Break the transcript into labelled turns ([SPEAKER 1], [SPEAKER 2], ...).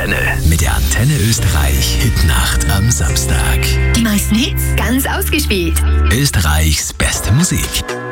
[SPEAKER 1] Antenne. Mit der Antenne Österreich Hitnacht am Samstag.
[SPEAKER 2] Die meisten Hits ganz ausgespielt.
[SPEAKER 1] Österreichs beste Musik.